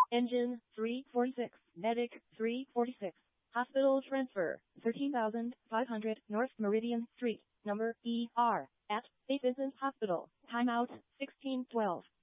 Engine 346, Medic 346. Hospital transfer 13,500 North Meridian Street, number ER, at St. Vincent's Hospital. Timeout 1612.